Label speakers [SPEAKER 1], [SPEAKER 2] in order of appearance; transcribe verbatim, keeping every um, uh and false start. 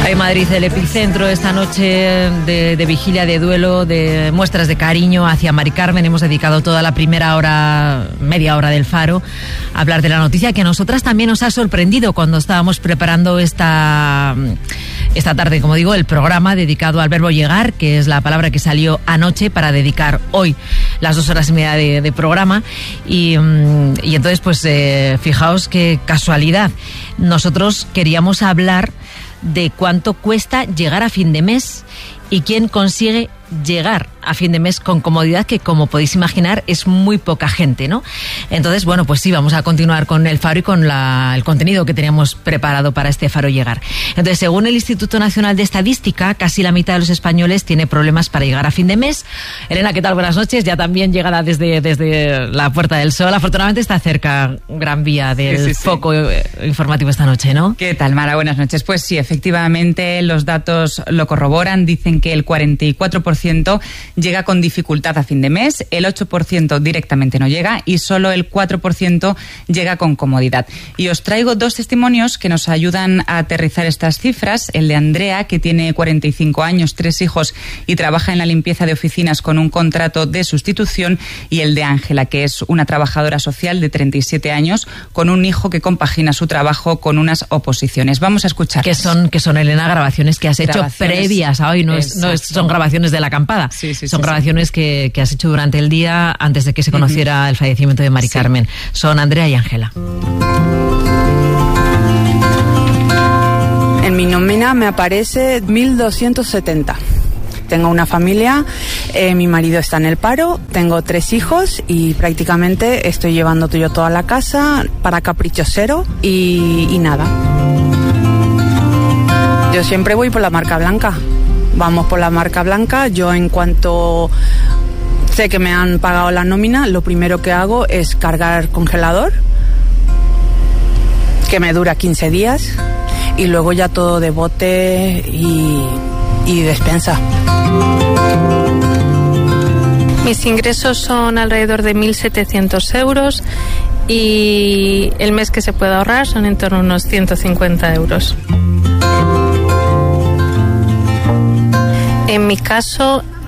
[SPEAKER 1] Ahí Madrid, el epicentro esta noche de, de vigilia, de duelo, de muestras de cariño hacia Mari Carmen. Hemos dedicado toda la primera hora, media hora del Faro, a hablar de la noticia que a nosotras también nos ha sorprendido cuando estábamos preparando esta, esta tarde, como digo, el programa dedicado al verbo llegar, que es la palabra que salió anoche para dedicar hoy las dos horas y media de, de programa. Y, y entonces, pues eh, fijaos qué casualidad. Nosotros queríamos hablar de cuánto cuesta llegar a fin de mes y quién consigue llegar a fin de mes con comodidad, que como podéis imaginar es muy poca gente, ¿no? Entonces, bueno, pues sí, vamos a continuar con el Faro y con la, el contenido que teníamos preparado para este Faro Llegar. Entonces, según el Instituto Nacional de Estadística, casi la mitad de los españoles tiene problemas para llegar a fin de mes. Elena, ¿qué tal? Buenas noches. Ya también llegada desde, desde la Puerta del Sol. Afortunadamente está cerca Gran Vía del sí, sí, sí. foco informativo esta noche, ¿no?
[SPEAKER 2] ¿Qué tal, Mara? Buenas noches. Pues sí, efectivamente, los datos lo corroboran. Dicen que el cuarenta y cuatro por ciento llega con dificultad a fin de mes, el ocho por ciento directamente no llega y solo el cuatro por ciento llega con comodidad. Y os traigo dos testimonios que nos ayudan a aterrizar estas cifras. El de Andrea, que tiene cuarenta y cinco años, tres hijos y trabaja en la limpieza de oficinas con un contrato de sustitución, y el de Ángela, que es una trabajadora social de treinta y siete años con un hijo que compagina su trabajo con unas oposiciones. Vamos a escuchar.
[SPEAKER 1] Que son, que son, Elena, grabaciones que has hecho previas a hoy, no, es, no es, son grabaciones de la acampada.
[SPEAKER 2] Sí, sí,
[SPEAKER 1] son
[SPEAKER 2] sí,
[SPEAKER 1] grabaciones
[SPEAKER 2] sí.
[SPEAKER 1] Que, que has hecho durante el día antes de que se conociera uh-huh. el fallecimiento de Mari sí. Carmen. Son Andrea y Ángela.
[SPEAKER 3] En mi nómina me aparece mil doscientos setenta. Tengo una familia, eh, mi marido está en el paro, tengo tres hijos y prácticamente estoy llevando yo toda la casa para capricho cero y, y nada. Yo siempre voy por la marca blanca. Vamos por la marca blanca. Yo, en cuanto sé que me han pagado la nómina, lo primero que hago es cargar congelador, que me dura quince días, y luego ya todo de bote y, y despensa.
[SPEAKER 4] Mis ingresos son alrededor de mil setecientos euros y el mes que se puede ahorrar son en torno a unos ciento cincuenta euros. En mi caso,